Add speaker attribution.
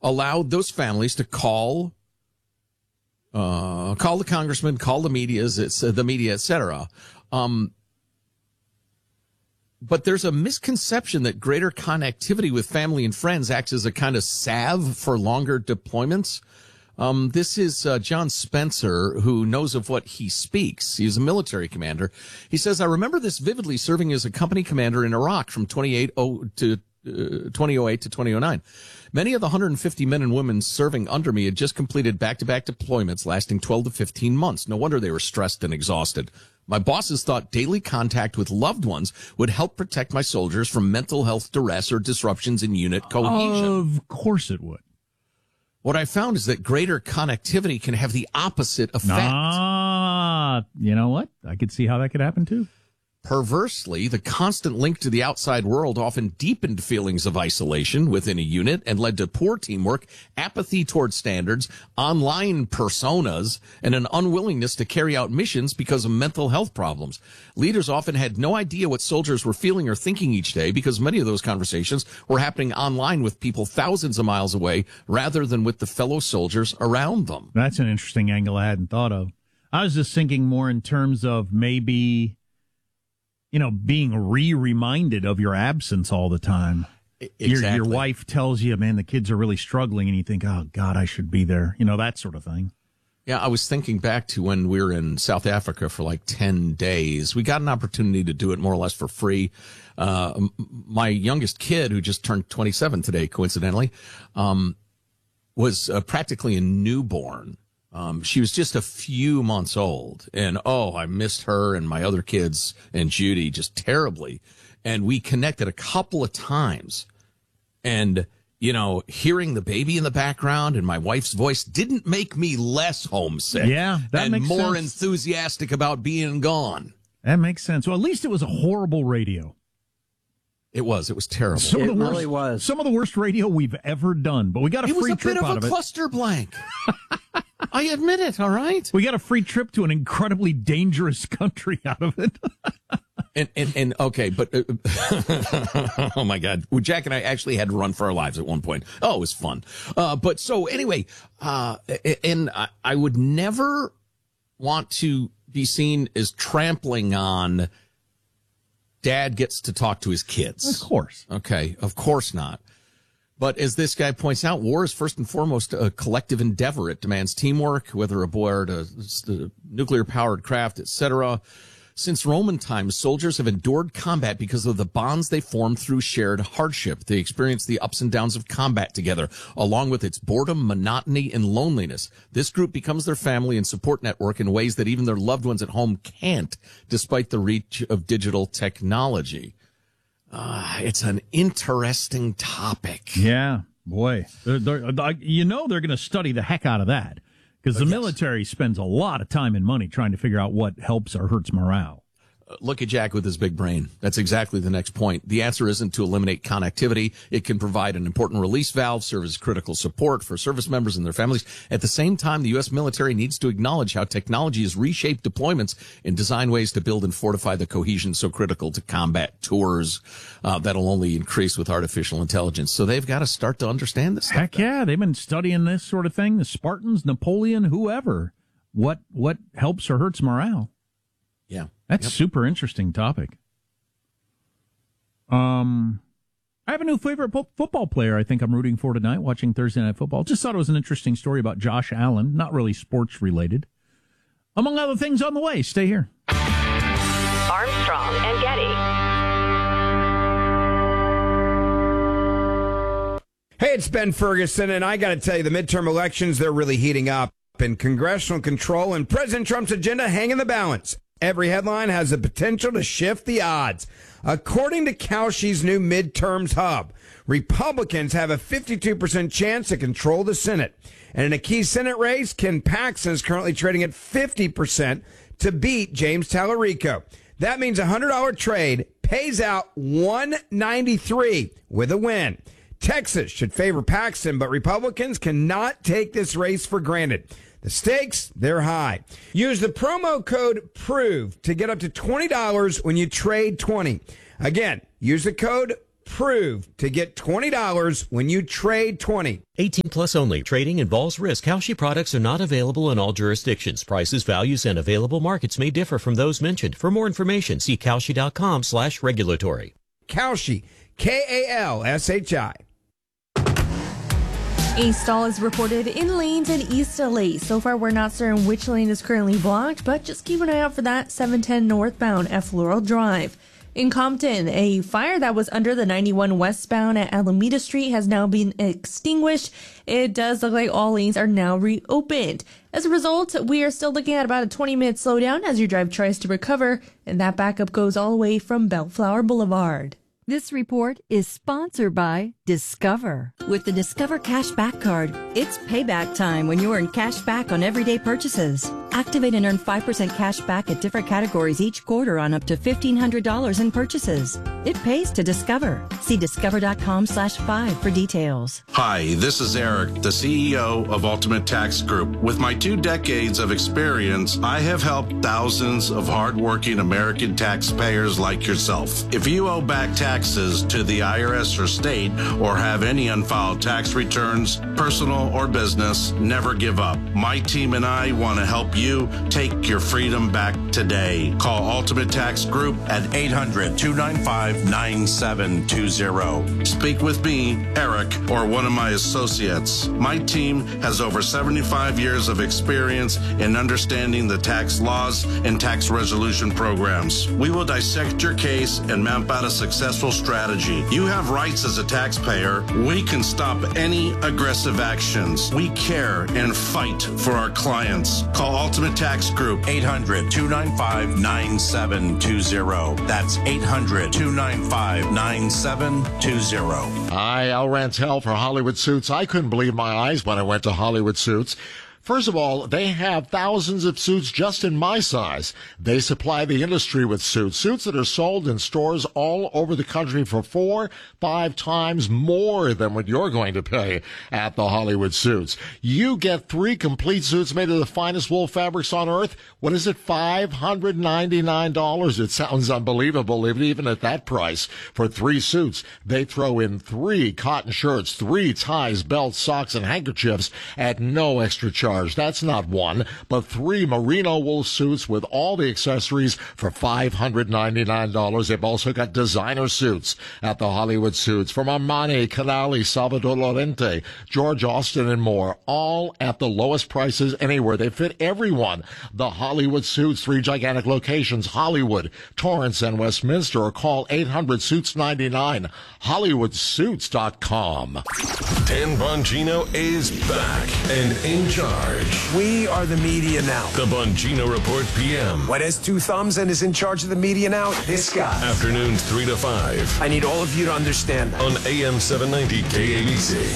Speaker 1: allowed those families to call the congressman, call the media, etc. But there's a misconception that greater connectivity with family and friends acts as a kind of salve for longer deployments. This is John Spencer, who knows of what he speaks. He's a military commander. He says, I remember this vividly, serving as a company commander in Iraq from 2008 to 2009. Many of the 150 men and women serving under me had just completed back-to-back deployments lasting 12 to 15 months. No wonder they were stressed and exhausted. My bosses thought daily contact with loved ones would help protect my soldiers from mental health duress or disruptions in unit cohesion.
Speaker 2: Of course it would.
Speaker 1: What I found is that greater connectivity can have the opposite effect.
Speaker 2: You know what? I could see how that could happen too.
Speaker 1: Perversely, the constant link to the outside world often deepened feelings of isolation within a unit and led to poor teamwork, apathy toward standards, online personas, and an unwillingness to carry out missions because of mental health problems. Leaders often had no idea what soldiers were feeling or thinking each day because many of those conversations were happening online with people thousands of miles away rather than with the fellow soldiers around them.
Speaker 2: That's an interesting angle I hadn't thought of. I was just thinking more in terms of maybe, being reminded of your absence all the time.
Speaker 1: Exactly.
Speaker 2: Your wife tells you, man, the kids are really struggling, and you think, oh, God, I should be there. That sort of thing.
Speaker 1: Yeah, I was thinking back to when we were in South Africa for like 10 days. We got an opportunity to do it more or less for free. My youngest kid, who just turned 27 today, coincidentally, was practically a newborn. She was just a few months old, and I missed her and my other kids and Judy just terribly. And we connected a couple of times, and hearing the baby in the background and my wife's voice didn't make me less homesick.
Speaker 2: Yeah, that
Speaker 1: and
Speaker 2: makes
Speaker 1: more
Speaker 2: sense.
Speaker 1: enthusiastic about being gone.
Speaker 2: That makes sense. Well, at least it was a horrible radio.
Speaker 1: It was terrible.
Speaker 3: It really was.
Speaker 2: Some of the worst radio we've ever done, but we got a free trip out of it.
Speaker 1: It was a bit of a cluster blank. I admit it, all right?
Speaker 2: We got a free trip to an incredibly dangerous country out of it.
Speaker 1: And okay, but oh my God, well, Jack and I actually had to run for our lives at one point. Oh, it was fun. But so anyway, and I would never want to be seen as trampling on Dad gets to talk to his kids.
Speaker 2: Of course.
Speaker 1: Okay, of course not. But as this guy points out, war is first and foremost a collective endeavor. It demands teamwork, whether aboard a nuclear-powered craft, etc. Since Roman times, soldiers have endured combat because of the bonds they formed through shared hardship. They experience the ups and downs of combat together, along with its boredom, monotony, and loneliness. This group becomes their family and support network in ways that even their loved ones at home can't, despite the reach of digital technology. It's an interesting topic.
Speaker 2: Yeah, boy. They're going to study the heck out of that. Because the military spends a lot of time and money trying to figure out what helps or hurts morale.
Speaker 1: Look at Jack with his big brain. That's exactly the next point. The answer isn't to eliminate connectivity. It can provide an important release valve, serve as critical support for service members and their families. At the same time, the U.S. military needs to acknowledge how technology has reshaped deployments and design ways to build and fortify the cohesion so critical to combat tours that'll only increase with artificial intelligence. So they've got to start to understand this stuff.
Speaker 2: Heck yeah, they've been studying this sort of thing. The Spartans, Napoleon, whoever. What helps or hurts morale?
Speaker 1: Yeah.
Speaker 2: That's super interesting topic. I have a new favorite football player I think I'm rooting for tonight, watching Thursday Night Football. Just thought it was an interesting story about Josh Allen, not really sports related. Among other things on the way. Stay here.
Speaker 4: Armstrong and Getty.
Speaker 5: Hey, it's Ben Ferguson, and I got to tell you, the midterm elections, they're really heating up. And congressional control and President Trump's agenda hang in the balance. Every headline has the potential to shift the odds. According to Kalshi's new midterms hub, Republicans have a 52% chance to control the Senate. And in a key Senate race, Ken Paxton is currently trading at 50% to beat James Tallarico. That means a $100 trade pays out $193 with a win. Texas should favor Paxton, but Republicans cannot take this race for granted. The stakes, they're high. Use the promo code PROVE to get up to $20 when you trade 20. Again, use the code approved to get $20 when you trade 20.
Speaker 3: 18 plus only. Trading involves risk. Kalshi products are not available in all jurisdictions. Prices, values, and available markets may differ from those mentioned. For more information, see Kalshi.com/regulatory.
Speaker 5: Kalshi, Kalshi.
Speaker 4: A stall is reported in lanes in East LA. So far, we're not certain which lane is currently blocked, but just keep an eye out for that 710 northbound at Floral Drive. In Compton, a fire that was under the 91 westbound at Alameda Street has now been extinguished. It does look like all lanes are now reopened. As a result, we are still looking at about a 20-minute slowdown as your drive tries to recover, and that backup goes all the way from Bellflower Boulevard.
Speaker 6: This report is sponsored by Discover. With the Discover Cashback Card, it's payback time when you earn cash back on everyday purchases. Activate and earn 5% cash back at different categories each quarter on up to $1,500 in purchases. It pays to Discover. See discover.com/5 for details.
Speaker 7: Hi, this is Eric, the CEO of Ultimate Tax Group. With my 2 decades of experience, I have helped thousands of hardworking American taxpayers like yourself. If you owe back taxes to the IRS or state or have any unfiled tax returns, personal or business, never give up. My team and I want to help you take your freedom back today. Call Ultimate Tax Group at 800-295-9720. Speak with me, Eric, or one of my associates. My team has over 75 years of experience in understanding the tax laws and tax resolution programs. We will dissect your case and map out a successful strategy. You have rights as a taxpayer. We can stop any aggressive actions. We care and fight for our clients. Call Ultimate Tax Group, 800-295-9720. That's 800-295-9720.
Speaker 8: Hi, Al Rantel for Hollywood Suits. I couldn't believe my eyes when I went to Hollywood Suits. First of all, they have thousands of suits just in my size. They supply the industry with suits that are sold in stores all over the country for 4-5 times more than what you're going to pay at the Hollywood Suits. You get 3 complete suits made of the finest wool fabrics on earth. What is it, $599? It sounds unbelievable, even at that price. For 3 suits, they throw in 3 cotton shirts, 3 ties, belts, socks, and handkerchiefs at no extra charge. That's not 1, but 3 merino wool suits with all the accessories for $599. They've also got designer suits at the Hollywood Suits from Armani, Canali, Salvador Lorente, George Austin, and more, all at the lowest prices anywhere. They fit everyone. The Hollywood Suits, 3 gigantic locations, Hollywood, Torrance, and Westminster, or call 800-SUITS-99, HollywoodSuits.com.
Speaker 9: Dan Bongino is back and in charge.
Speaker 10: We are the media now.
Speaker 9: The Bongino Report PM.
Speaker 10: What has 2 thumbs and is in charge of the media now? This guy.
Speaker 9: Afternoons 3 to 5.
Speaker 10: I need all of you to understand that.
Speaker 9: On AM 790 KABC.